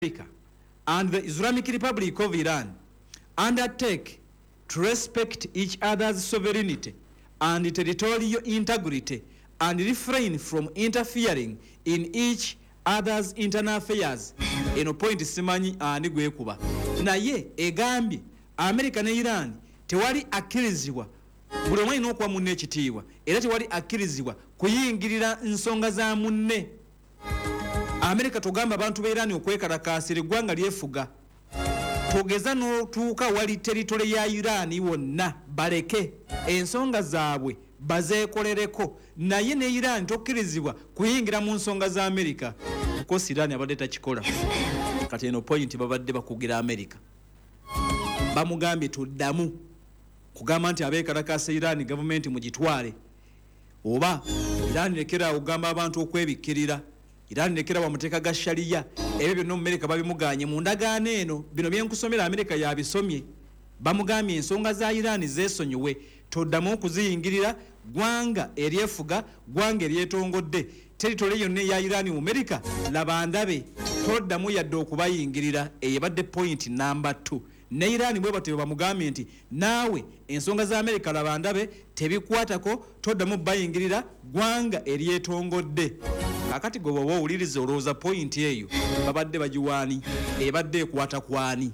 America and the Islamic Republic of Iran undertake to respect each other's sovereignty and territorial integrity and refrain from interfering in each other's internal affairs. Eno point simanyi ani gwekuba naye egambye America ne Iran tewali akkirizibwa buli omu alina okuba munne ekitiibwa era tewali akkirizibwa kuyingirira nsonga za munne. America tugamba abantu be Iran okwekalakaasira eggwanga lyefuga togeza n'otuuka wali territory ya Iran wonna baleke ensonga zaabwe bazeekolereko naye ne Iran tokkirizibwa kuyingira mu nsonga za America kukosa Iran abadde takikola. Kati eno point babadde bakugira America bamugambye tuddamu kugamba nti abeekalakaasa Iran government mugitwale oba Iran lekera okugamba abantu okwebikkirira Iran lekera bamuteeka ga sharia ebyo byonna America babimuganye mu ndagaano eno bino byenkusomera America yabisomye bamugambye ensonga za Iran zeesonyiwe toddamu okuziyingirira gwanga eryefuga gwanga eryetongodde territory yonna ya Iran mu America laba ndabe toddamu yadde okubayingirira eyabadde point number 2 ne Iran bwe batyo bamugambye nti naawe ensonga za America laba ndabe tebikwatako toddamu bayingirira gwanga eryetongodde. Akati gobo owulirize olowooza point eyo babadde bagiwaani ebadde ekwata kwani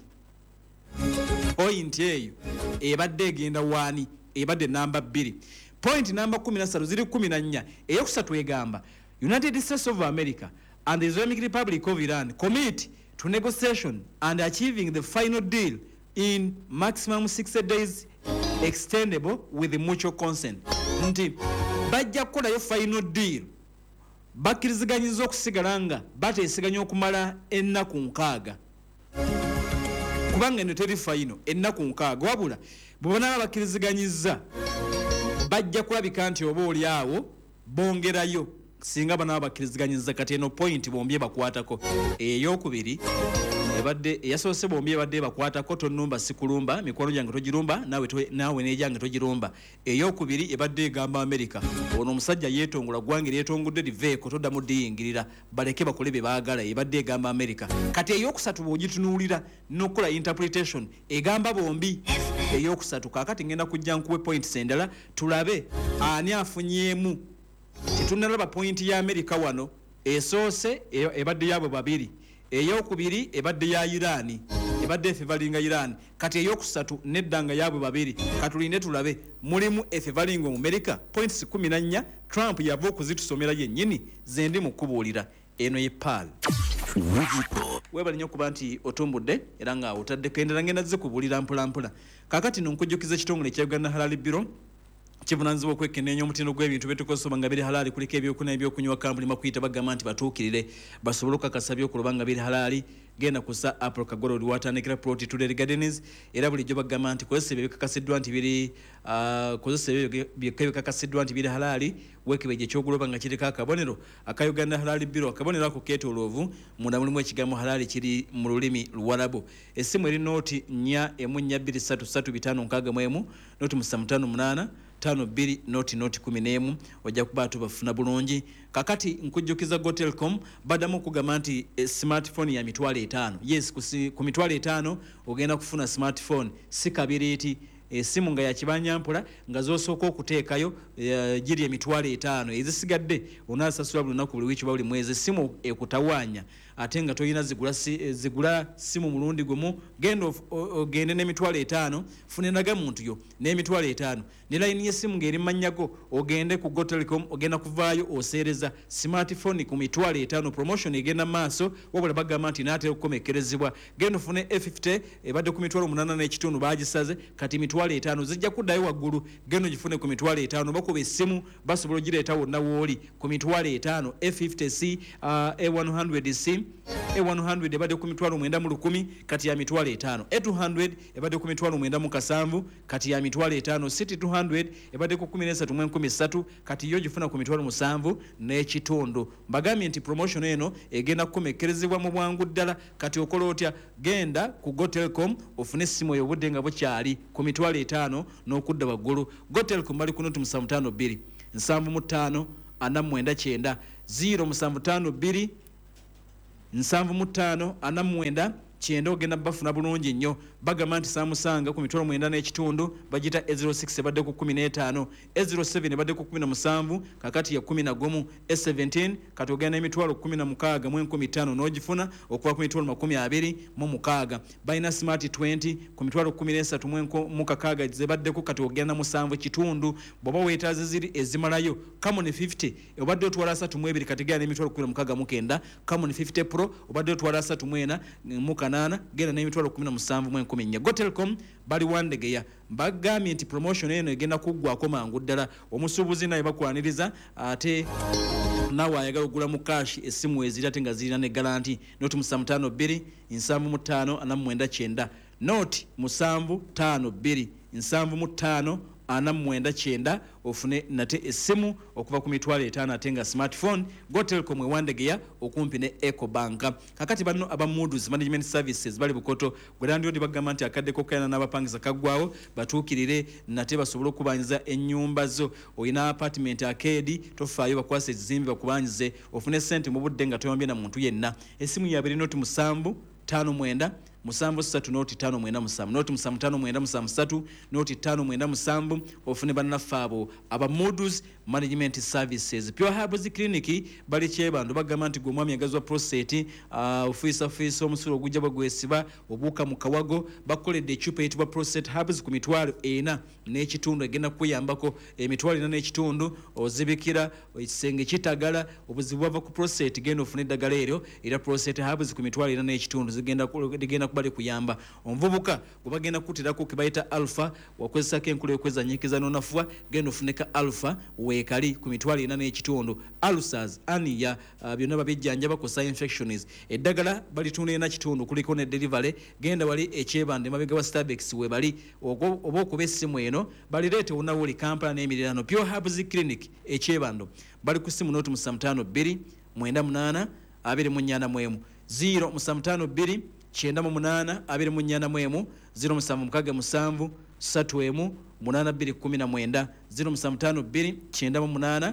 point eyo ebadde egenda waani ebadde namba 2 point namba 13 ziri 14 eyokusatu egamba United States of America and the Islamic Republic of Iran commit to negotiation and achieving the final deal in maximum 60 days extendable with mutual consent. Nti bajja kukolayo final deal bakkiriziganyizza okusigala nga bateesiganya okumala ennaku 6 kubanga eno teri final ennaku 6 wabula bwe banaba bakkiriziganyizza bajja kulabika nti oba oli awo bongerayo singa banaba bakkiriziganyizza. Kati eno point bombi bakwatako eyokubiri ebadde eyasoose bombi ebadde bakwatako tonumba sikulumba mikwano gyange togirumba nawe nejange togirumba. Eyokubiri ebadde egamba America ono omusajja yeetongola gwange lyetongudde liveeko toddamu diyingirira baleke bakole bye baagala ebadde egamba America. Kati eyokusatu bwogitunuulira n'okukola interpretation egamba bombi. Eyokusatu kaakati ngenda kujja nkuwe points endala tulabe ani afunyeemu. Tetunalaba point ya America wano esoose ebadde yabo babiri eyokubiri ebadde ya Iran ebadde efevalinga Iran kati eyokusatu neddanga yabo babiri katulinde tulabe mulimu efevalinga mu America points 14 Trump yava okuzitusomera yennyini zendi mukubuulira eno ye pal webali nnyo kuba nti otumbudde era nga otadde kendera ngenda zikubuulira mpolampola kakati nonkujjukiza ekitongole kya Uganda Halal Bureau kivunanyizibwa okwekenneenya omutindo gw'ebintu byetukozesa nga biri halaali kuliko ebyokunywa ebyokunywa kampuni makuyita bagamba nti batuukirire basobole okukakasa by'okuloba nga biri halaali genda kusa April Kagolo oliwatandikira Plot Tudere Gardens era bulijjo bagamba nti kozesa ebyo bikakasiddwa nti biri kozesa ebyo bikakasiddwa nti biri halaali weekebejje ekyoguloba nga kiriko akabonero aka Uganda Halal Bureau. Akabonero ako keetooloovu munda mulimu ekigambo halaali kiri mu lulimi Luwarabu. Essimu eri nooti 4433561 nooti 558 52 noti 11 ojja kuba tubafuna bulungi. Kakati nkujjukiza Go Telecom badamu kugamba nti smartphone ya mitwalo 5 yes ku mitwalo 5 ogenda kufuna smartphone si kabiriiti esimu nga yakibanyampola nga zosooka okuteekayo giri emitwalo 5 ezisigadde onaasasula buli lunaku buli wiiki buli mwezi esimu ekutawaanya ate nga toyina zigula simu mulundi gumu genda ogende n'emitwalo 5 funenaga muntu yo n'emitwalo 5 ne layini y'essimu ng'eri mannyago ogende ku Go Telecom ogenda kuvaayo oseereza smartphone ku mitwalo 5 promotion egenda maaso wabula bagamba nti naatera okukomekerezebwa genda ofune A50 ebadde ku mitwalo 8 n'ekitundu baagisaze kati mitwalo 5 zijja kuddayo waggulu genda ogifune ku mitwalo 5 bakuba essimu basobola ogireeta wonna wooli ku mitwalo 5 A50C A100C A100 ebadde ku mitwalo 910 kati ya mitwalo 5 A200 ebadde ku mitwalo 907 kati ya mitwalo 5 City 200 ebadde ku 13 kati yo gifuna ku mitwalo 7 n'ekitundu. Mbagambye nti promotion eno egenda kukomekerezebwa mu bwangu ddala kati okola otya genda ku Go Telecom ofune essimu eyo obudde nga bukyali ku mitwalo 5 n'okudda waggulu. Go Telecom bali ku noti 752 75 49 0 752 75 49 kyenda ogenda bafuna bulungi nnyo bagamba nti Samusanga ku mitwalo 9 n'ekitundu bagita E06 badde ku 15 E07 badde ku 17 kakati ya 11 E17 kati ogenda emitwalo 16 mu 15 n'ogifuna okuva ku mitwalo 20 mu 6 balina Smart 20 ku mitwalo 13 mu kakaaga ze badde ku kati ogenda mu 7 kitundu bwoba weetaaze ziri ezimalayo Camon 50 obadde otwala 32 kati genda emitwalo 16 mu 9 Camon 50 Pro obadde otwala 34 mu kanana genda n'emitwalo 17 mu 14 Go Telecom bali wandegeya bagambye nti promotion eno egenda kuggwako mangu ddala omusuubuzi naye bakwaniriza ate nawe ayagala okugula mu cash essimu eziri ate nga zirina ne garanti noti 752 75 49 noti 752 75 49 ofune nate essimu okuva ku mitwalo 5 ate nga smartphone Go Telecom ewandegeya okumpi ne Ecobank kakati banno aba Moody's Management Services bali bukoto gwerandio ndi bagamba nti akadde kokayana n'abapangisa kaggwawo batuukirire nate basobole okubanyiza ennyumba zo oyina apartment akedi tofaayo bakwasa ezizimbi bakubanyize ofune sente mu budde nga toyombye na muntu yenna essimu ya 2 noti 7 59 musambu 3 noti 5 mwenda musambu noti 5 mwenda musambu 3 noti 5 mwenda musambu ofune banafabo aba Moody's Management Services Pure Herbs Clinic bali kyebando bagamba nti gwe mwami yagazwa prostate ofisa omusuro ogujja bagwesiba obuuka mu kawago bakoledde ekyupa eyitibwa prostate herbs ku mitwalo 4 n'ekitundu egenda kuyambako emitwalo 4 n'ekitundu ozibikira ekisenge kitagala obuzibu bava ku prostate genda ofune eddagala eryo era prostate herbs ku mitwalo 4 n'ekitundu zigenda kubali kuyamba omuvubuka gwe bagenda kutirako kebayita alpha wakozesako enkula yokwezanyikiza n'onafuwa genda ofuneka alpha weekali ku mitwalo 4 n'ekitundu ulcers ania byonna babijjanjaba bakosa infections eddagala balitunda ena kitundu kuliko ne delivery genda wali ekyebande mabega wa Starbucks we bali oba okuba essimu eno balireete wonawoli Kampala n'emirirano Pure Herbs Clinic ekyebando bali ku ssimu noti 752 98 24 0 752 98 0 7 8 0 752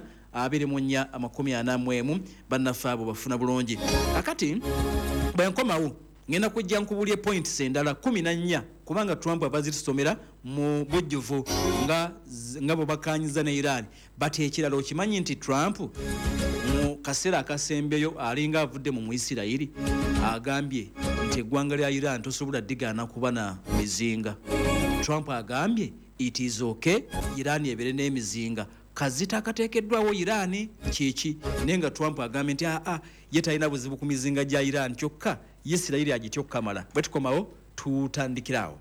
24 bannaffe bafuna bulungi akati bwenkomawo ngenda kujja nkubulye points endala 14 kubanga Trump abazitusomera mu bujjuvu nga bo bakanyiza ne Iran bateekiralo okimanyi nti Trump mu kaseera akasembeyo alinga avudde mu Isirayiri agambye nti eggwanga lya Iran tosobola ddigaana kuba na mizinga Trump agambye it is okay Iran ebere n'emizinga kazita akateekeddwawo Iran kiki nenga Trump agambye nti ye talina buzibu ku mizinga gya Iran kyokka Isirayiri agityokamala bwetukomawo tutandikirawo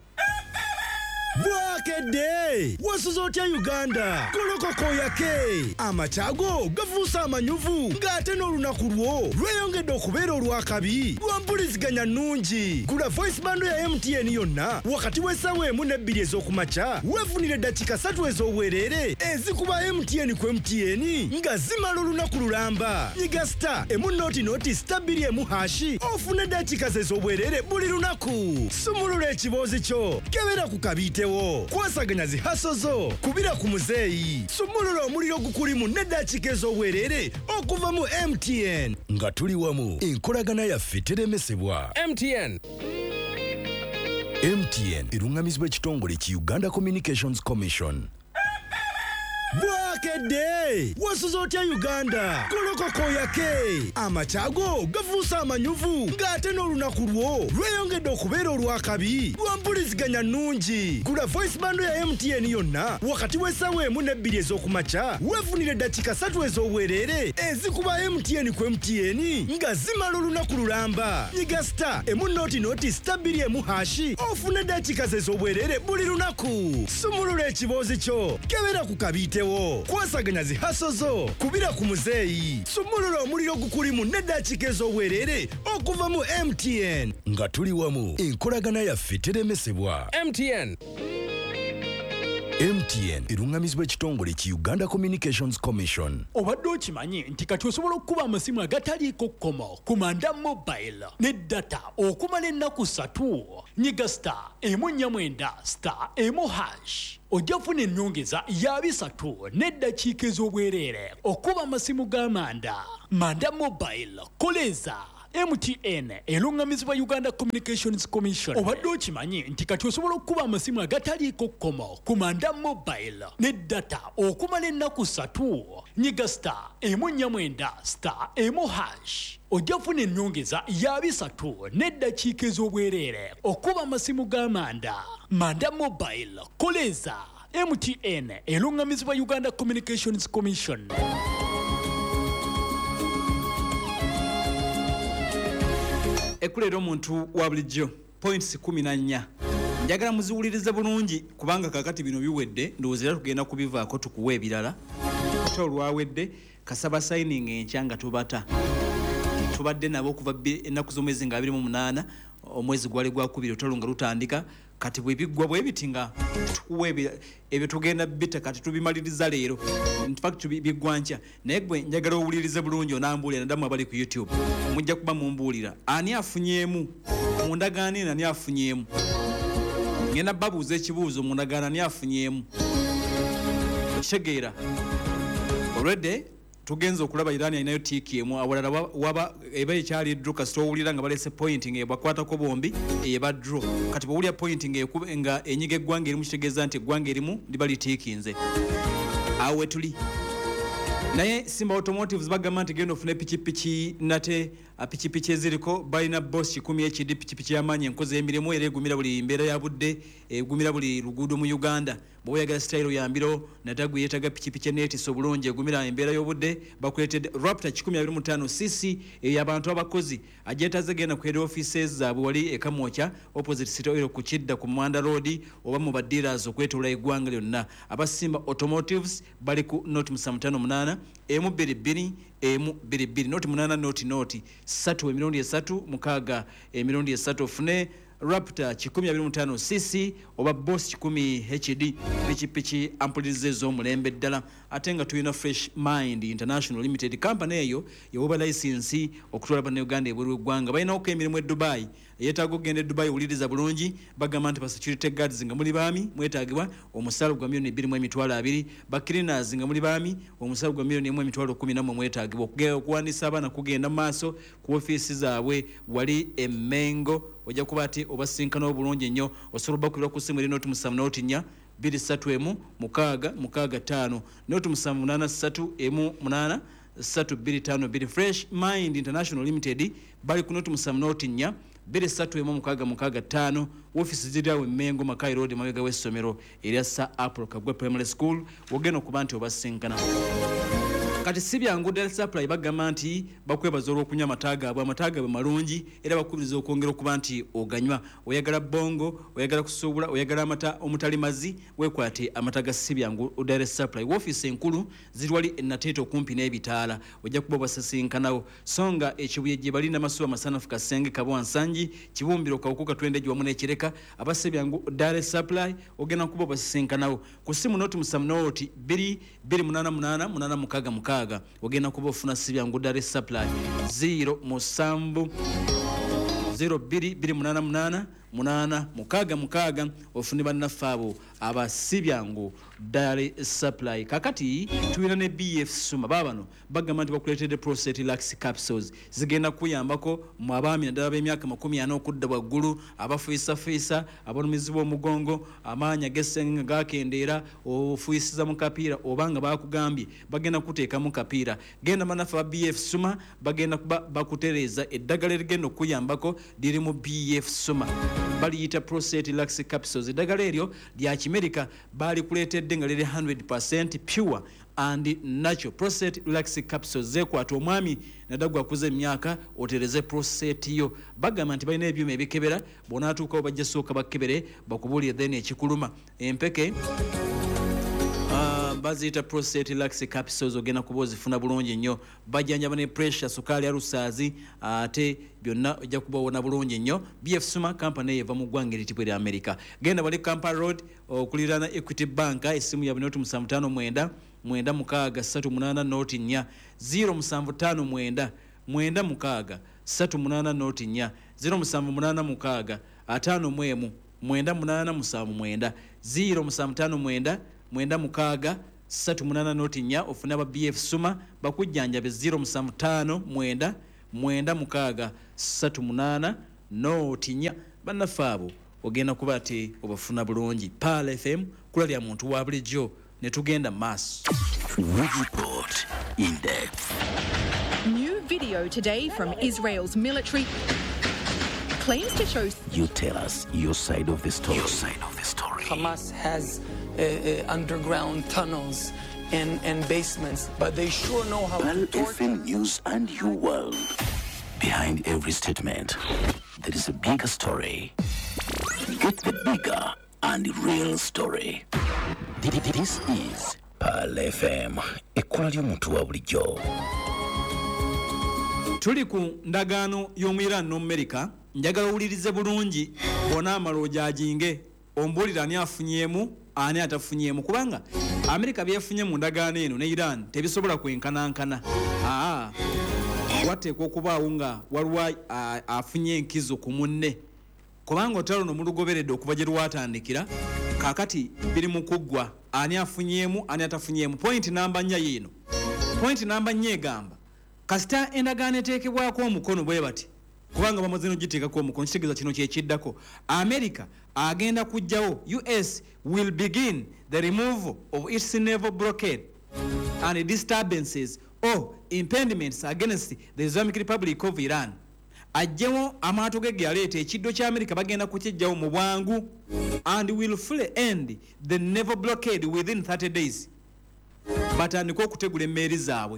Bwakedde wasuzotya Uganda kolokoko yake amachago gavuusa amanyuvu ng'ate n'olunaku lwo lweyongedde okubeera olwakabi lwampuliziganya nnungi gula voice bando ya MTN yonna wakati w'essaawa 1 ne 2 ez'okumakya weefunire eddakiika 3 ez'obwereere ezikuba MTN ku MTN nga zimala olunaku lulamba nyiga star noti star 2 hashi ofune eddakiika ez'obwereere buli lunaku sumulula ekiboozi kyo kebera ku kabiite kwasaganya zihaso zo kubira ku muzeeyi sumulula omuliro gukulimu n'eddakiika ez'obwereere okuva mu MTN nga tuli wamu enkolagana yaffe teremesebwa MTN erungamizibwa ekitongole ki Uganda Communications Commission. Bwakedde wasuzotya Uganda kolokoko yake amachago gavuusa amanyuvu ng'ate n'olunaku lwo lweyongedde okubeera olwakabi lwampuliziganya nnungi gula voice bando ya MTN yonna wakati w'essaawa 1 ne 2 ez'okumakya weefunire eddakiika 3 ez'obwereere ezikuba MTN ku MTN nga zimala olunaku lulamba nyiga star noti star 2 hashi ofune eddakiika ez'obwereere buli lunaku sumulula ekiboozi kyo kebera ku kabiite kwasaganya zihaso zo kubira ku muzeeyi sumulula omuliro gukulimu n'eddakiika ez'obwereere okuva mu MTN nga tuli wamu enkolagana yaffe teremesebwa MTN erungamizibwa ekitongole ki Uganda Communications Commission. Obadde okimanyi nti kati osobola okukuba amasimu agataliiko kkomo ku Manda Mobile ne data okumala ennaku 3 nyiga star 1 star 1 hash ojja kufuna ennyongeza ya 3 n'eddakiika ez'obwereere okuba amasimu ga Manda Mobile koleza MTN elungamizibwa Uganda Communications Commission. Obadde okimanyi nti kati osobola okuba amasimu agataliiko kkomo ku Manda Mobile ne data okumala ennaku 3. Nyiga *149*1#. Ojja kufuna ennyongeza ya 3 n'eddakiika ez'obwereere okuba amasimu ga Manda Mobile. Koleza MTN elungamizibwa Uganda Communications Commission. Ekulera omuntu wa bulijjo points 14 njagala muziwulirize bulungi kubanga kakati bino biwedde ndowooza era tugenda kubivaako tukuwa ebirala ate olwawedde kasaba signing enkya nga tubadde nabo okuva ennaku z'omwezi nga 28 omwezi gwali gwakubiri otalo nga lutandika kati bwe biggwa bwe biti nga tukuwa ebyo tugenda bita kati tubimaliriza leero in fact biggwa nkya naye gwe njagala owulirize bulungi onambuulira nadamu abali ku YouTube mujja kuba mumbuulira ani afunyeemu mu ndagaano eno ani afunyeemu ngenda babuuza ekibuuzo mu ndagaano ani afunyeemu okitegeera olwedde tugenza okulaba Irani alinayo tiiki emu awalala waba eba ekyali edro kasita owulira nga balese pointing ebakwatako bombi eba draw kati bwowulira pointing nga enyiga eggwanga erimu kitegeeza nti eggwanga erimu liba litiikinze awo wetuli naye Simba Automotives bagamba nti genda ofune pikipiki nate pikipiki eziriko balina Boss 10 HD pikipiki y'amaanyi enkozi y'emirimu era egumira buli mbeera ya budde egumira buli luguudo mu Uganda bw'oyagala style ya mbiro natagwe yetaga pikipiki neetiisa obulungi egumira embeera y'obudde bakuleetedde Raptor 125cc ey'abantu abakozi agyetaaze genda ku head offices zaabwe wali ekamwokya opposite City Oil ku Kidda ku Mwanda Road oba mu badealers okwetooloola eggwanga lyonna aba Simba Automotives bali ku North 58 M22 North 8 North 3 ofune Raptor 125cc oba Boss 10 HD pikipiki ampulirize ez'omulembe ddala ate nga tulina Fresh Mind International Limited company eyo yewoba license okutwala bannayuganda ebweru w'eggwanga balinawo emirimu e Dubai yeetaaga okugenda e Dubai wuliriza bulungi bagamba nti ba security guards nga muli baami mwetaagibwa omusalo gwa $2,200 ba cleaners nga muli baami omusalo gwa $1,110 mwetaagibwa okuwandiisa abaana kugenda mu maaso ku ofiisi zaabwe wali Emmengo ojja kuba ati obasinkana obulungi nnyo osobola bakubira ku ssimu eri noti 7 231 665 noti 783 325 Fresh Mind International Limited bali ku noti 7 231 office ziriawo Mengo Makai Road mabega w'essomero erya Sir Apple Kagwe Primary School wogena okuba nti obasinkana kati sibyangu Dar Supply bagamba nti bakwebaza olw'okunywa amata gaabwe malungi era bakubiriza okwongera okuba nti oganywa oyagala bongo oyagala kusuubula oyagala amata omutali mazi wekwate amata ga sibyangu Dar Supply office enkulu ziri wali Nateto okumpi n'ebitaala ojja kuba basasinkanawo songa ekibuye gye balina masuwa masanafu Kasenge Kabwa Nsangi kibumbiro kawukuka twendeji wamu n'ekireka aba sibyangu Dar Supply ogenda kuba basasinkanawo ku simu noti 288 ogenda kuba ofuna sibyangu Dar Supply 0 0288 ofune bannaffe abo aba sibyangu Dar Supply kakati tulina ne BF Suma babano bagamba nti bakuleetedde prostate lax capsules zigenda kuyambako mu abaami naddala b'emyaka 40 okudda waggulu abafuisa abanumizibwa omugongo amaanyi ag'esenge gakendeera ofuyisiza mu kapiira obanga bakugambye bagenda kuteeka mu kapiira genda bannaffe aba BF Suma bagenda kuba bakutereeza eddagala erigenda okuyambako liri mu BF Suma baliyita prostate lax capsules eddagala eryo lya kimerika bali kuleetedde nga liri 100% pure and natural prostate lax capsules zekwata omwami nadagwa akuze emyaka otereze prostate yo bagamba nti balina ebyuma ebikebera bonaatuukawo bajja sooka bakkebere bakubuulire then ekikuluma empeke baziyita prostate lax capsules ogenda kuba ozifuna bulungi nnyo bajjanjaba ne pressure sukaali alusaazi ate byonna ojja kuba wona bulungi nnyo BF Suma company eva mu ggwanga eritibwa erya America genda bali Kampala Road okuliraana Equity Bank esimu yabwe noti 759 963 noti 4 0759 963 noti 4 0786 51 987 0759 963 noti 4 ofuna aba BF Suma bakujjanjabe 075 9 9638 nootinya bannaffe abo ogenda kuba ate obafuna bulungi. Pal FM kula lya muntu wa bulijjo ne tugenda maaso. Report in depth. New video today from Israel's military claims to show. You tell us your side of the story. Your side of the story. Hamas has underground tunnels and basements, but they sure know how Pal to torture. FM News and your world. Behind every statement, there is a bigger story. Get the bigger and real story. This is Pal FM. Ekkola ly'omuntu wa bulijjo. Tuli ku ndagaano y'omu Iran n'America. Njagala owulirize bulungi bona amalooja ajinge ombuulira ani afunyeemu ani atafunyeemu kubanga America byefunye mu ndagaano eno ne Iran tebisobola kwenkanankana. Wateekwa okubaawo nga waliwo afunye enkizo ku munne kubanga otalo no mulugoberedde okuva gye lwatandikira kaakati biri mu kuggwa ani afunyeemu ani atafunyeemu. Point namba 4 yino. Point namba 4 egamba kasita endagaano eteekebwako omukono bwe bati kubanga bamaze n'ogiteekako omukono kitegeeza kino kyekiddako America agenda kujjawo US will begin the removal of its naval blockade and disturbances or impediments against the Islamic Republic of Iran. Ajjewo amaato ge yaleeta ekiddo kya America bagenda kukijjawo mu bwangu and will fully end the naval blockade within 30 days. Batandika okutegula emmeeri zaabwe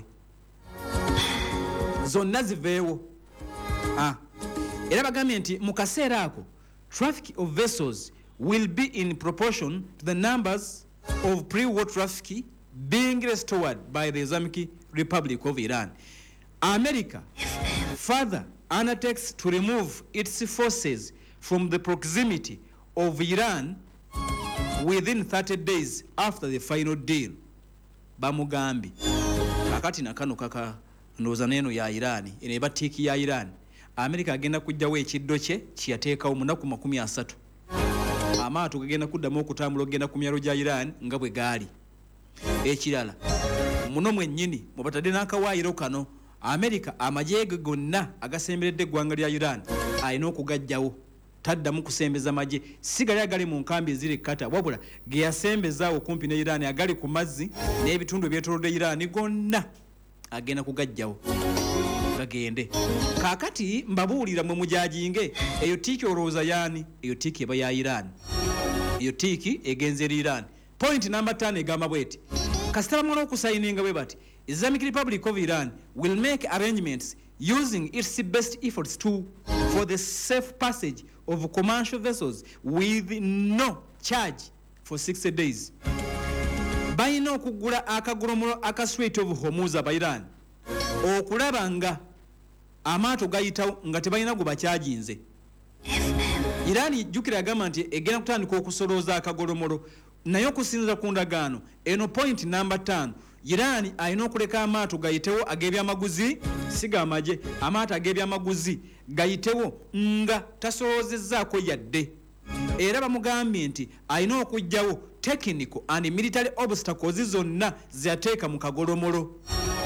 zonna ziveewo. Era bagambye nti mu kaseera ako traffic of vessels will be in proportion to the numbers of pre-war traffic being restored by the Islamic Republic of Iran. America further undertakes to remove its forces from the proximity of Iran within 30 days after the final deal. Bamugambi kakati nakano kaka ndowooza n'eno ya Iran eno eba tiiki ya Iran. America agenda kujjawo ekiddo kye kiyateekawo mu nnaku 30. Amaato gagenda kuddamu okutambula okugenda ku myalo gya Iran nga bwe gaali. Ekirala muno mwennyini mwe batadde n'akawaayiro kano America amagye ge gonna agasemberedde eggwanga lya Iran alina okugajjawo. Taddamu kusembeza magye sigali agali mu nkambi eziri kata wabula ge yasembezaawo kumpi ne Iran agali ku mazzi n'ebitundu ebyetoolodde Iran gonna agenda kugajjawo gagende. Kaakati mbabuulira mwe mujajinge eyo tiiki olowooza yaani? Eyo tiiki eba ya Iran. Eyo tiiki egenze eri Iran. Point number 5 egamba bweti kasita bamala okusayininga bwe bati Islamic Republic of Iran will make arrangements using its best efforts for the safe passage of commercial vessels with no charge for 60 days. Balina okugula akagolomolo aka Strait of Hormuz aba Iran okulaba nga amaato gayitawo nga tebalina gubakyajinze. Iran jjukira agamba nti egenda kutandika okusolooza akagolomolo naye okusinziira ku ndagaano eno. Point number 5 Iran alina okuleka amaato gayitewo ag'ebyamaguzi si gamagye amaato ag'ebyamaguzi gayitewo nga tasoloozezzaako yadde. Era bamugambye nti alina okujjawo technical and military obstacles zonna ziyateeka mu kagolomolo.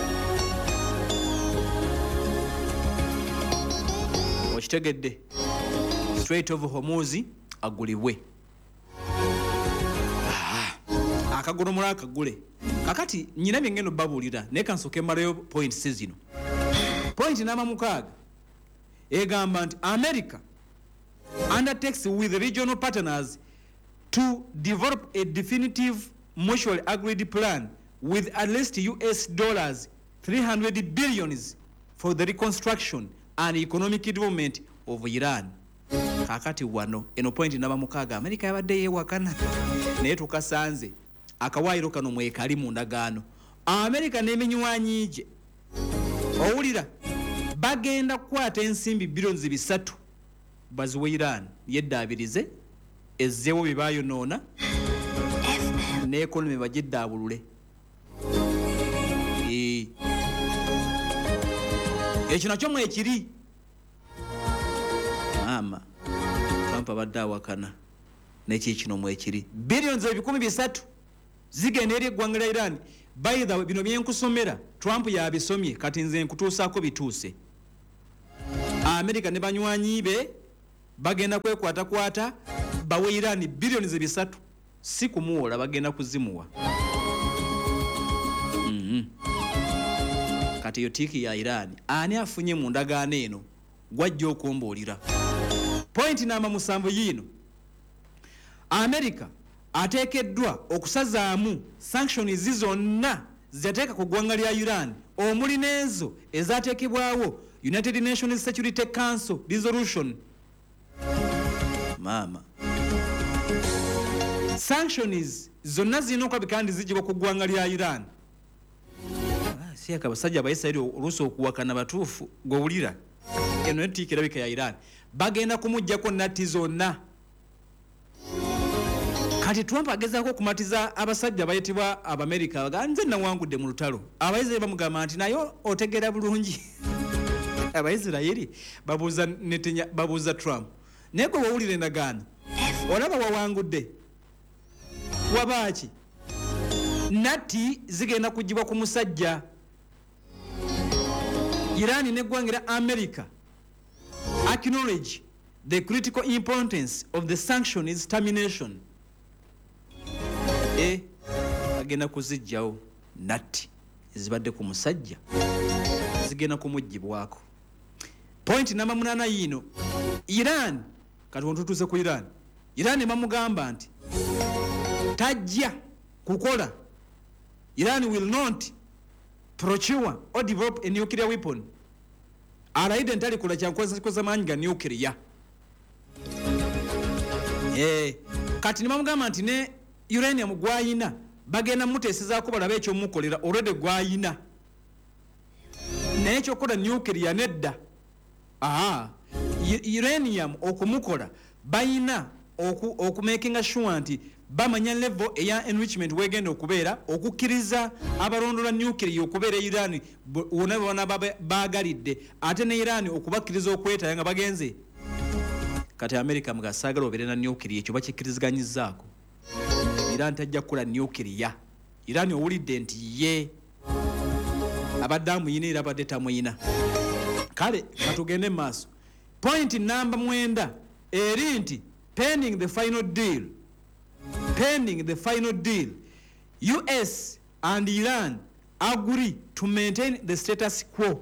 Okitegedde Strait of Hormuz agulibwe. Akagolomolo akagule. Kakati nyina byengendo babuulira naye kansooke malayo points zino. Point namba 6 egamba nti America undertakes with regional partners to develop a definitive mutually agreed plan with at least $300 billion for the reconstruction and economic development of Iran. Kakati wano eno point namba 6 America yabadde yeewakana naye tukasanze akawaayiro kano mwekali mu ndagaano. America n'eminywanyi gye owulira bagenda kukwata ensimbi billions 3 baziwe Iran yeddaabirize ezzeewo bye baayonoona n'ekonomi bagiddaabulule. Ekyo nakyo mwekiri maama Trump abadde awakana n'ekikino mwekiri billions 300 zigenda eri eggwanga lya Iran. By the way bino byenkusomera Trump yabisomye kati nze nkutuusaako bituuse. America ne banywanyi be bagenda kwekwata bawe Iran bilioni 3 si kumuwola bagenda kuzimuwa. Kati yo tiki ya Iran ani afunye mu ndagaano eno gwajja okumbuulira. Point namba 7 yino, America ateekeddwa okusazaamu sanctions zonna zateeka ku ggwanga lya Iran omuli n'ezo ezaateekebwawo United Nations Security Council resolution. Mama, sanctions zonna zirina okulabika kandi zijibwa ku ggwanga lya Iran. Siaka abasajja abayisirayiri oluusi okuwakana batuufu gowulira eno netiika erabika ya Iran bagenda kumuggyako natti zonna. Kati Trump agezaako okumatiza abasajja bayitibwa Abamerika baga nze nawangudde mu lutalo. Abayisirayiri bamugamba nti nayo otegeera bulungi. Abayisirayiri babuuza Trump, naye gwe wawulira endagaano olaba wawangudde wabaaki? Natti zigenda kugibwa ku musajja. Iran neggwanga lya America acknowledge the critical importance of the sanctions termination. Agenda kuzijjawo natti ezibadde ku musajja zigenda kumugibwako. Point namba 8 yino, Iran kati ontutuuse ku Iran. Iran bamugamba nti tajja kukola. Iran will not procure or develop a nuclear weapon. Alaide ntali kola kyankozesa maanyi ga nuclear. Kati bamugamba nti ne uranium gwayina bagenda muteesezaako balabe ekyomukolera already gwayina. Naye ekyokola nuclear nedda. Uranium okumukola bayina okumakinga sure nti bamanya level eya enrichment wegenda okubeera okukkiriza abalondola nuclear okubeera Iran wona bagalidde ate ne Iran okubakkiriza okwetaya nga bagenze. Kati America mugasaagala obeere na nuclear ekyo bakikkiriziganyizzaako. Iran tajja kukola nuclear. Iran owulidde nti ye abadde amuyina era abadde tamuyina. Kale katugende maaso. Point namba 9 eri nti pending the final deal, US and Iran agree to maintain the status quo.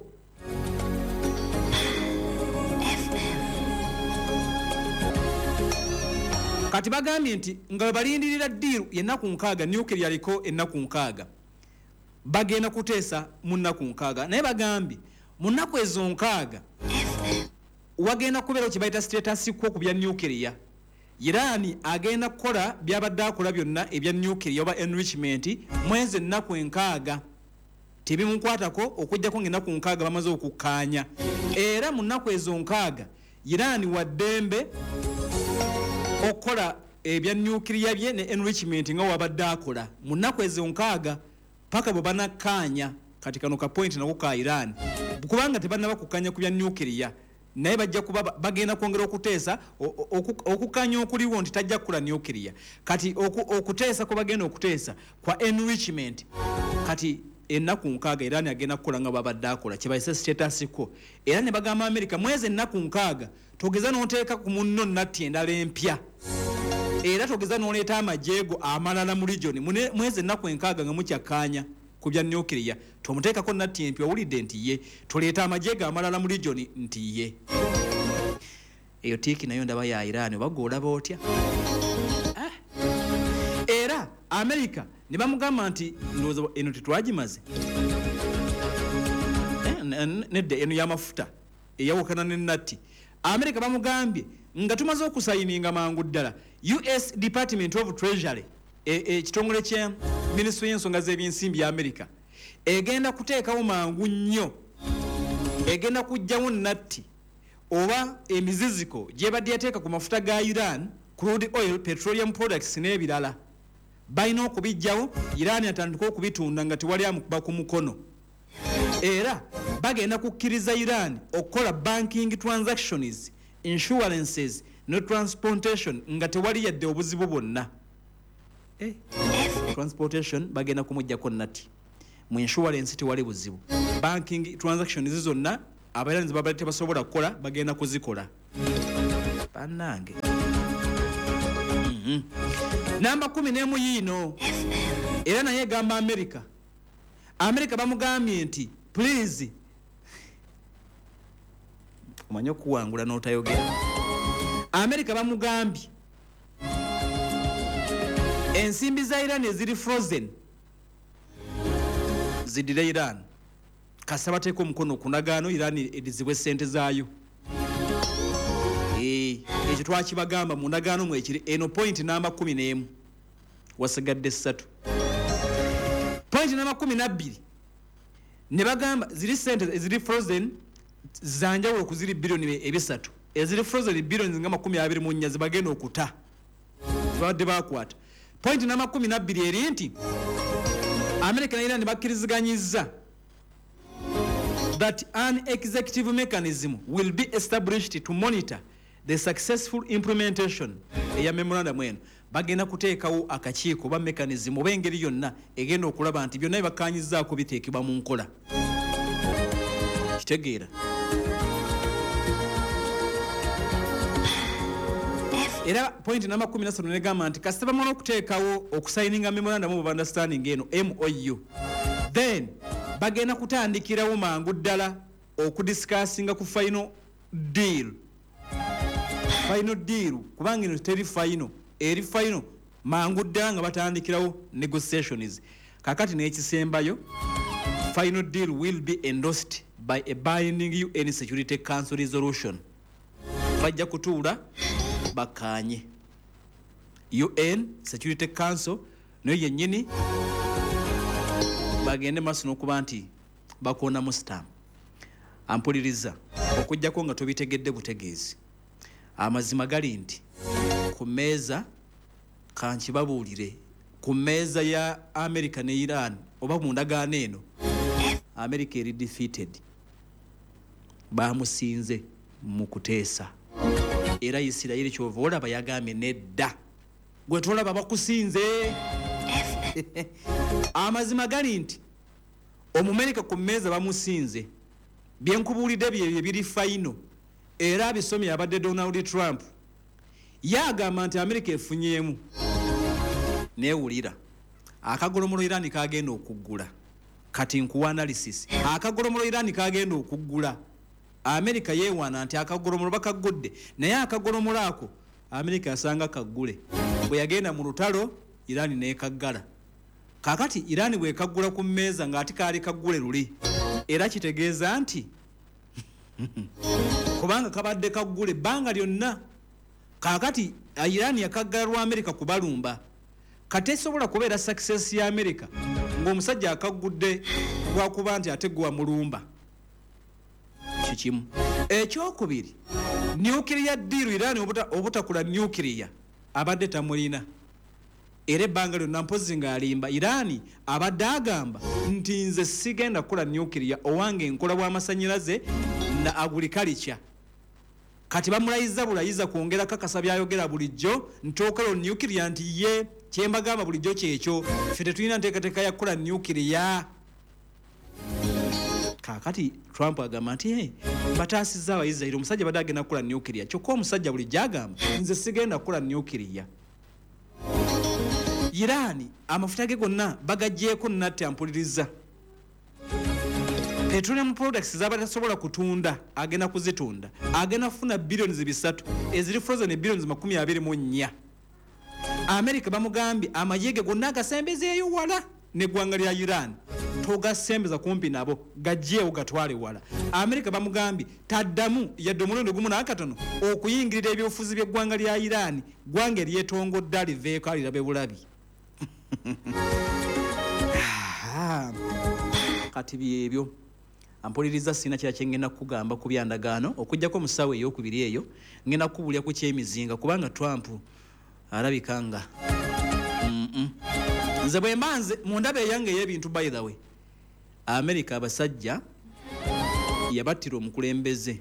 Kati bagambye nti nga balindirira deal y'ennaku 6 nuclear liko ennaku 6 bagenda kuteesa mu nnaku 6 naye bagambye mu nnaku ezo 6 wagenda kubeera kibayita status quo ku bya nuclear. Iran agenda kukola byabadde akola byonna ebya nuclear oba enrichment mwezi ennaku 6 tebimukwatako okujjako ng'ennaku 6 bamaze okukkaanya. Era mu nnaku ezo 6 Iran waddembe okukola ebya nuclear bye ne enrichment nga wabadde akola mu nnaku ezo 6 paka bwe banakkaanya. Kati kano ka point nako ka Iran kubanga tebannaba kukkaanya ku bya nuclear naye bajja kuba bagenda kwongera okuteesa okukkaanya okuliwo nti tajja kukola nuclear. Kati okuteesa ko bagenda okuteesa kwa enrichment kati ennaku 6 Iran agenda kukola nga babadde akola kibayise status quo. Era ne bagamba America mwezi ennaku 6 togeza n'oteeka ku munno natti endala empya era togeza n'oleeta amajeego amalala mu region mwezi ennaku 6 nga mukyakkaanya ku bya nuclear tomuteekako natti empya owulidde nti ye tuleeta amajeego amalala mu region nti ye. Eyo tiiki nayo ndaba ya Iran oba gw'olaba otya? Era America ne bamugamba nti ndowooza eno tetwagimaze nedda eno y'amafuta eyawukana ne natti. America bamugambye nga tumaze okusayininga mangu ddala US Department of Treasury ekitongole kye Ministry y'ensonga z'ebyensimbi ya America egenda kuteekawo mangu nnyo egenda kujjawo natti oba emiziziko gyebadde yateeka ku mafuta ga Iran, crude oil, petroleum products n'ebirala balina okubijjawo. Iran atandika okubitunda nga tewali amukuba ku mukono. Era bagenda kukkiriza Iran okukola banking transactions, insurances ne transportation nga tewali yadde obuzibu bwonna. Transportation bagenda kumuggyako natti, mu insurance tewali buzibu, banking transactions zonna abayiranzi babali tebasobola kukola bagenda kuzikola bannange. Namba 11 yiino era naye egamba America bamugambye nti please omanye okuwangula n'otayogera. America bamugambye ensimbi za Iran eziri frozen zidira Iran kasa bateeka omukono ku ndagaano Iran edizibwe ssente zaayo. Ekyo twakibagamba mu ndagaano mwekiri eno point namba 11 wasigadde 3 point namba 12 ne bagamba ziri ssente eziri frozen zanjawulo ku ziri bilioni 3 eziri frozen bilioni nga 24 zibagenda okuta tubadde bakwata. Point namba 12 eri nti America na Iran bakkiriziganyizza that an executive mechanism will be established to monitor the successful implementation eya memorandum eno. Bagenda kuteekawo akakiiko ba mechanism oba engeri yonna egenda okulaba nti byonna bibakkaanyizzaako biteekebwa mu nkola. Kitegeera era point namba 13 negamba nti kasita bamala okuteekawo okusayininga memorandum of understanding eno MOU, then bagenda kutandikirawo mangu ddala okudiscussinga ku final deal kubanga eno teri final eri final mangu ddala nga batandikirawo negotiations. Kakati n'ekisembayo final deal will be endorsed by a binding UN Security Council resolution. Bajja kutuula bakanye UN Security Council nayo yennyini bagende maaso n'okuba nti bakoona mu stamp. Ampuliriza okujjako nga tobitegedde butegeezi. Amazima gali nti ku mmeeza kankibabuulire ku mmeeza ya America ne Iran oba mu ndagaano eno America eri defeated, bamusinze mu kuteesa. Era Isirayiri kyova olaba yagambye nedda gwe tolaba bakusinze. Amazima gali nti Omumerika ku mmeeza bamusinze. Byenkubuulidde bye biri final era abisomye abadde Donald Trump yagamba nti America efunyeemu neewulira akagolomolo Iran kagenda okuggula. Kati nkuwa analysis akagolomolo Iran kagenda okuggula. America yeewaana nti akagolomolo bakaggudde naye akagolomolo ako America yasanga kaggule. Bwe yagenda mu lutalo Iran neekaggala. Kakati Iran bwe kaggula ku mmeeza ng'ati kaali kaggule luli era kitegeeza nti kubanga kabadde kaggule ebbanga lyonna. Kakati Iran yakaggala lwa America kubalumba. Kati esobola kubeera success ya America ng'omusajja akaggudde lwakuba nti ate gwa mulumba. Kikimu. Ekyokubiri nuclear deal Iran obutakula nuclear abadde tamulina. Era ebbanga lyonna mpozi ng'alimba Iran abadde agamba nti nze sigenda kukola nuclear owange enkola bw'amasannyalaze na agriculture. Kati bamulayiza bulayiza kwongera kakasa byayogera bulijjo ntokola nuclear nti ye kyembagamba bulijjo kyekyo ffe tetulina nteekateeka ya kukola nuclear. Kakati Trump agamba nti bataasizza abayisirayiri omusajja badde agenda kukola nuclear kyokka omusajja bulijjo agamba nze sigenda kukola nuclear. Iran amafuta ge gonna bagaggyeko nnatte ampuliriza. Petroleum products zabatasobola kutunda agenda kuzitunda. Agenda kufuna billions 3 eziri frozen billions 24. America bamugambye amajege gonna agasembezeeyo wala neggwanga lya Iran togasembeza kumpi nabo gajjeewo gatwale wala. America bamugambye taddamu yadde omulundi gumu n'akatono okuyingirira ebyobufuzi by'eggwanga lya Iran ggwanga eryetongodde aliveeko alirabe bulabi. Kati byebyo ampuliriza sina kya kyengenda kugamba ku byandagaano okujjako musawo ey'okubiri eyo ngenda kubulya ku kyemizinga kubanga Trump alabikanga nze bwe mbanze mu ndaba eyange ey'ebintu. By the way America abasajja yabattira omukulembeze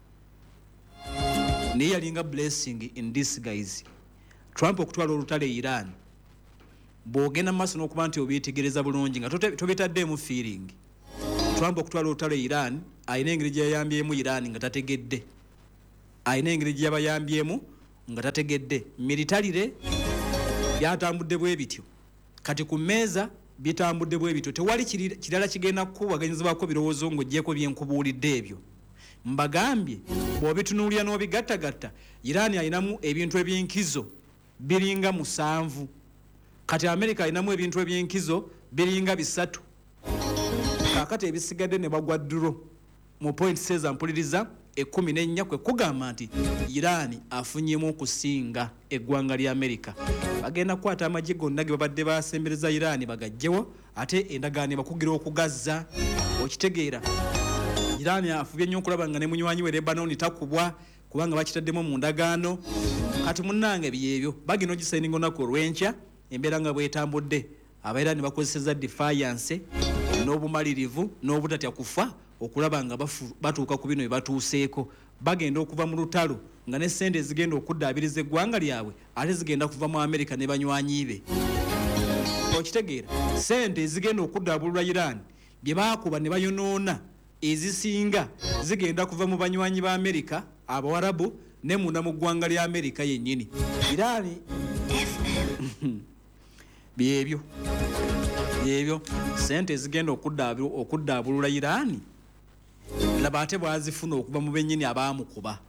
naye yalinga blessing in disguise. Trump okutwala olutale Iran bw'ogenda mu maaso n'okuba nti obyetegereza bulungi nga tobitaddeemu feeling Trump okutwala olutalo Iran alina engeri gye yayambyemu Iran nga tategedde. Alina engeri gye yabayambyemu nga tategedde. Militarire byatambudde bwe bityo. Kati ku mmeeza bitambudde bwe bityo. Tewali kirala kigenda kuwaganyizibwako birowoozo ng'oggyeko byenkubuulidde ebyo. Mbagambye bw'obitunuulira n'obigattagatta Iran alinamu ebintu eby'enkizo biringa 7. Kati America alinamu ebintu eby'enkizo biringa 3. Kakati ebisigadde ne bagwa duro mu point seza mpuliriza 14 kwe kugamba nti Iran afunyemu okusinga eggwanga lya America. Bagenda kwata amagye gonna ge babadde basembereza Iran bagajjewo ate endagaano bakugira okugazza. Okitegeera Iran afubye nnyo okulaba nga ne munywanyi we Lebanon takubwa kubanga bakitaddemu mu ndagaano. Kati munnange byebyo bagino gisaininga olunaku olw'enkya embeera nga bwetambudde. Abairani bakozeseza defiance n'obumalirivu n'obutatya kufa okulaba nga batuuka ku bino batuuseeko. Bagenda okuva mu lutalo nga ne ssente zigenda okuddaabiriza eggwanga lyabwe ate zigenda kuva mu America ne banywanyi be. Okitegeera ssente zigenda okuddaabulula Iran bye baakuba ne bayonoona ezisinga zigenda kuva mu banywanyi ba America Abawarabu ne munda mu ggwanga lya America yennyini. Iran byebyo sente zigenda okuddaabulula Iran laba ate bwazifuna okuva mu bennyini abaamukuba.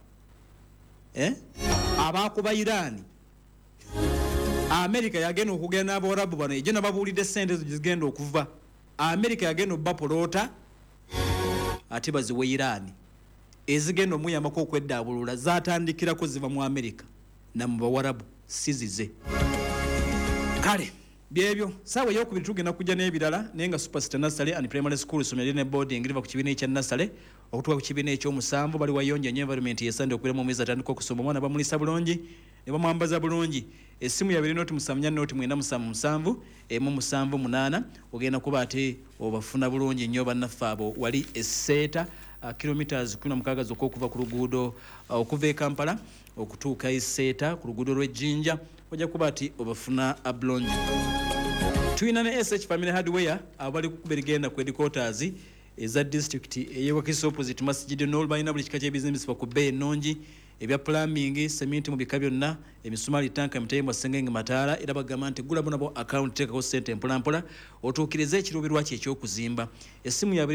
Abaakuba Iran America yagenda okugenda n'Abawarabu bano egyo nababuulidde sente zigenda okuva. America yagenda obbapoloota ate baziwe Iran ezigenda omuyambako okweddaabulula zaatandikirako ziva mu America na mu Bawarabu sizize. Kale byebyo saawa ey'okubiri tugenda kujja n'ebirala naye nga Superstar Nursery and Primary School somero ne boarding liva ku kibiina ekya Nursery okutuuka ku kibiina eky'omusanvu bali wayonja nnyo environment yesande okubeera mu mwezi atandika okusoma omwana bamulisa bulungi ne bamwambaza bulungi. Essimu ya 294 1 ogenda kuba ate obafuna bulungi nnyo bannaffe abo wali esseeta kilometers 16 zokka okuva ku luguudo okuva e Kampala okutuuka esseeta ku luguudo lw'Ejjinja ojja kuba ati obafuna bulungi. Tuyina ne SH Family Hardware abali kuberigenda ku headquarters eza district eyewakisa opposite Masjid Noor balina buli kika ky'ebizinesi ku bbeeyi ennungi ebya plumbing cement mu bika byonna emisumali tanka emitayimbwa sengenge mataala era bagamba nti gula bonabo account tekako sente mpolampola otuukirize ekiruubirwa kye eky'okuzimba. Essimu ya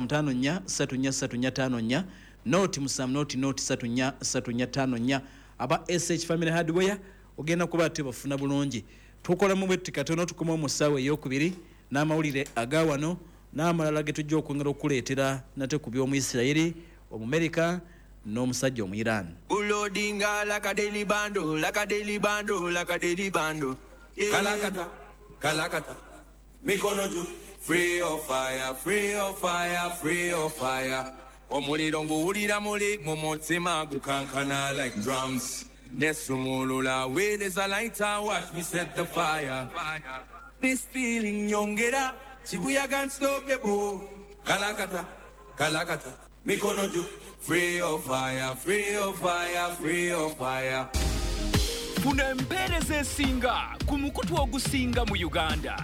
295 noti 3454 aba SH Family Hardware ogenda kuba ate bafuna bulungi. Tukola mu bwetti katono tukoma mu ssaawa ey'okubiri n'amawulire agawano n'amalala ge tujja okwongera okuleetera nate ku by'omu Isirayiri Omumerika n'omusajja omu Iran. Ulodinga like a daily bando, like a daily bando, like a daily bando. Kalakata, mikono juu. Free of fire, free of fire, free of fire. Omuliro nguwulira muli mu mutima gukankana like drums. Nesumulula where there's a lighter, watch me set the fire. This feeling yongera, Shibuya can't stop the boom. Kalakata, mikono juu. Free of fire, free of fire, free of fire. Funa empeereza esinga ku mukutu ogusinga mu Uganda.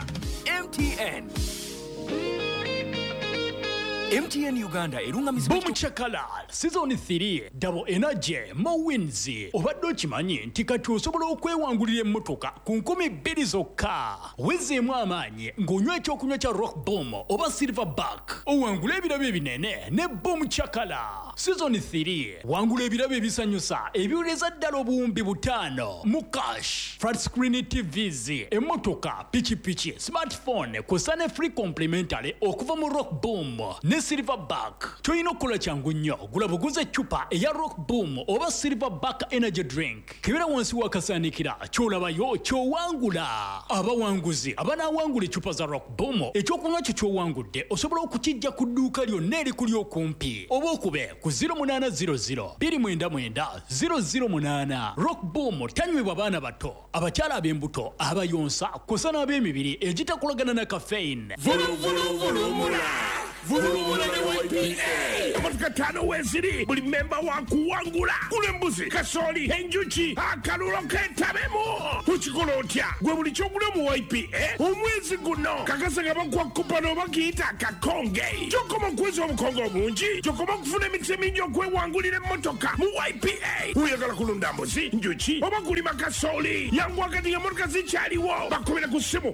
MTN Uganda erungamizibwa Boom Chakalal Season 3 Double Energy Mo Wins. Obadde okimanyi nti kati osobola okwewangulira emmotoka ku 2,000 zokka. Wezeemu amaanyi ng'onywa ekyokunywa kya Rock Boom oba Silverback. Owangula ebirabo ebinene ne Boom Chakala. Season 3 wangula ebirabo ebisanyusa ebiwuleza ddala obuwumbi 5 mu cash. Flat screen TVs, emmotoka, pichipichi, smartphone kw'ossa ne free complimentary okuva mu Rock Boom ne Silverback. Toyina okukola kyangu nnyo gula buguze eccupa eya Rock Boom oba Silverback energy drink. Kebera wansi wakasaanikira ky'olabayo ky'owangula. Abawanguzi abanaawangula eccupa za Rock Boom ekyokunywa kyo ky'owangudde osobola okukijja ku dduuka lyonna erikuli okumpi oba okube ku 0800 299 008. Rock Boom tanywebwa baana bato, abakyala ab'embuto, abayonsa kw'ossa n'ab'emibiri egitakolagana na caffeine. Volumula ne YPA. emyaka 5 weeziri buli memba wakuwangula gula embuzi kasooli enjuki akalulo ketabemu tukikola otya gwe buli kyogula mu YPA omwezi guno kakasa nga bakuwa kupano bakiyita kakonge kyokoma okweza obukonge obungi kyokoma okufuna emikisa emingi okwewangulira emmotoka mu YPA oyagala kulunda mbuzi njuki oba kulima kasooli yangu wakati nga motoka zikyaliwo bakubira ku ssimu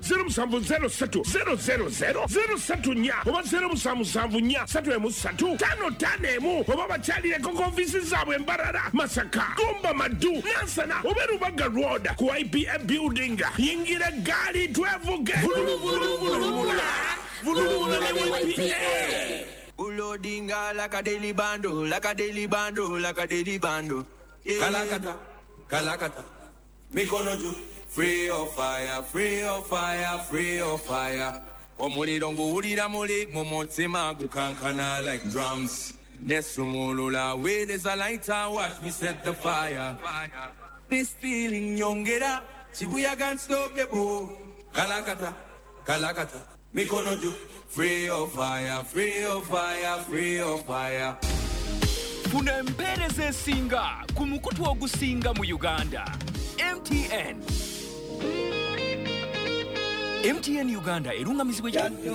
0703 oba 0774 oba bakyalireko ku ofiisi zaabwe embarara Masaka Gomba Madu Nansana oba Rubaga Road ku YPA building yingira gaali twevuge Ulodinga like a daily bando, like a daily bando, like a daily bando. Kalakata, Kalakata. Mikonoju, free of fire, free of fire, free of fire. Omulidongo ulira muli, momotima gukankana like drums. Nesumulula, where there's a lighter, watch me set the fire. This feeling yongera, Shibuya can't stop the boom. Kalakata, Kalakata. Mikonoju, free of fire, free of fire, free of fire. Funa empeereza esinga ku mukutu ogusinga mu Uganda. MTN Uganda erungamizibwa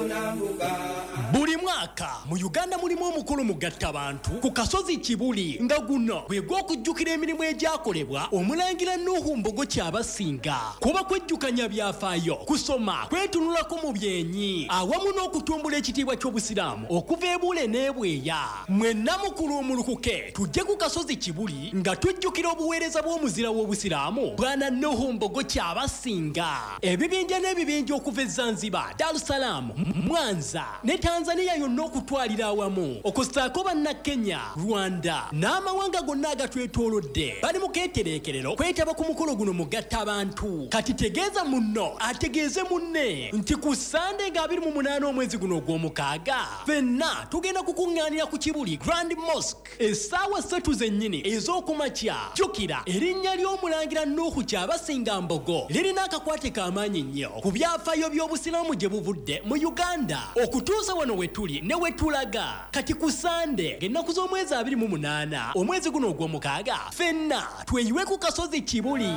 buli mwaka mu Uganda mulimu omukolo mugatta bantu ku kasozi Kibuli nga guno gwe gw'okujjukira emirimu egyakolebwa omulangira Nuhu Mbogo Kyabasinga kuba kwejjukanya byafaayo kusoma kwetunulako mu byenyi awamu n'okutumbula ekitiibwa ky'obusiraamu okuva ebule n'ebweya mwenna mukulu omulukuke tujje ku kasozi Kibuli nga tujjukira obuweereza bw'omuzira w'obusiraamu bwana Nuhu Mbogo Kyabasinga ebibinja n'ebibinja okuva Zanzibar, Dar es Salaam, Mwanza ne Tanzania yonna okutwalira awamu okusaako banna Kenya, Rwanda n'amawanga gonna agatwetoolodde bali mu keetereekerero kwetaba ku mukolo guno mugatta abantu kati tegeeza munno ategeeze munne nti ku Sande nga 28 omwezi guno ogw'omukaaga ffenna tugenda kukuŋŋaanira ku Kibuli Grand Mosque essaawa 3 zennyini ez'okumakya jjukira erinnya ly'omulangira Nuhu Kyabasinga Mbogo lirina akakwate k'amaanyi nnyo ku byafaayo by'obusiraamu gye buvudde mu Uganda okutuusa wano we tuli ne we tulaga kati ku Sande ng'ennaku z'omwezi 28 omwezi guno ogw'omukaaga ffenna tweyiwe ku kasozi Kibuli.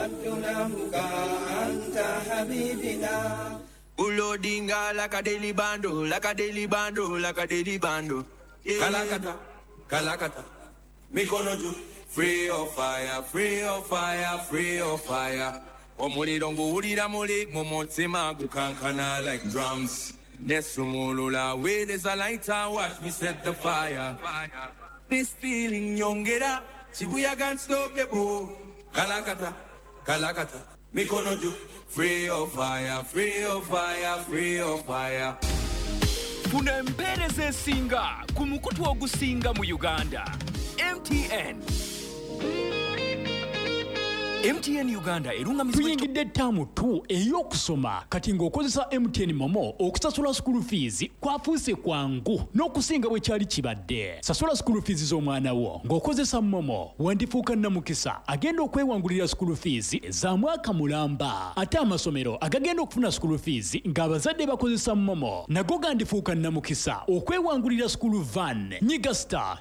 Ulodinga like a daily bando, like a daily bando, like a daily bando. Kalakata, Kalakata. Mikonoju, free of fire, free of fire, free of fire. Omulidongo ulira muli, momotima gukankana like drums. Nesumulula, where there's a lighter, watch me set the fire. This feeling yongera, Shibuya can't stop the boom. Kalakata, Kalakata. Mikonoju, free of fire, free of fire, free of fire. Funa empeereza esinga ku mukutu ogusinga mu Uganda. MTN Uganda erungamizibwa tuyingidde ttaamu 2 ey'okusoma kati ng'okozesa MTN Momo okusasula school fees kwafuuse kwangu n'okusinga bwe kyali kibadde. Sasula school fees z'omwana wo ng'okozesa Momo wandifuuka nnamukisa agenda okwewangulira school fees za mwaka mulamba ate amasomero agagenda okufuna school fees ng'abazadde bakozesa Momo nago gandifuuka nnamukisa okwewangulira school van nyiga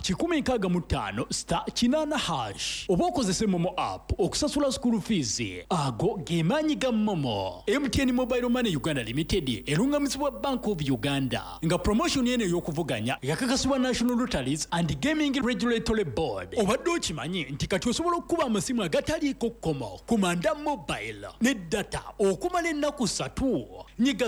*155*8# oba okozese Momo app okusasula school fees ago gemaanyi ga Momo. MTN Mobile Money Uganda Limited erungamizibwa Bank of Uganda nga promotion yene ey'okuvuganya yakakasibwa National Lotteries and Gaming Regulatory Board. Obadde okimanyi nti kati osobola okukuba amasimu agataliiko kkomo ku Manda Mobile ne data okumala ennaku 3 nyiga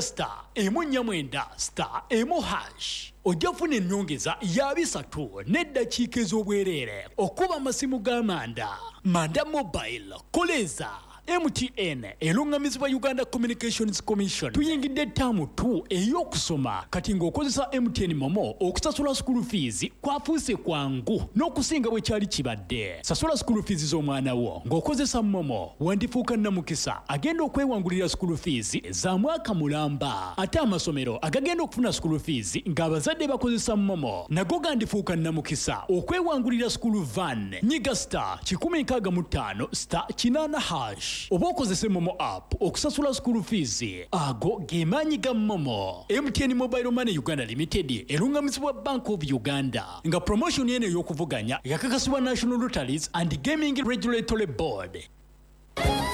*149*1# ojja kufuna ennyongeza ya 3 n'eddakiika ez'obwereere okuba amasimu g'amanda. Manda Mobile koleza MTN erungamizibwa Uganda Communications Commission. Tuyingidde ttaamu 2 ey'okusoma kati ng'okozesa MTN Momo okusasula school fees kwafuuse kwangu n'okusinga bwe kyali kibadde. Sasula school fees z'omwana wo ng'okozesa Momo wandifuuka nnamukisa agenda okwewangulira school fees za mwaka mulamba ate amasomero agagenda okufuna school fees ng'abazadde bakozesa Momo nago gandifuuka nnamukisa okwewangulira school van nyiga *165*8# cash oba okozese momo app okusasula school fees. Ago gemaanyi ga momo. MTN Mobile Money Uganda Limited erungamizibwa Bank of Uganda nga promotion yene y'okuvuganya yakakasibwa National Lotteries and Gaming Regulatory Board.